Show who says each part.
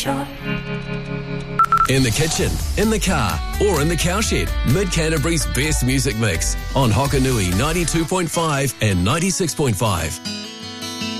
Speaker 1: shot.
Speaker 2: In the kitchen, in the car, or in the cowshed, Mid-Canterbury's best music mix on Hokanui 92.5 and 96.5.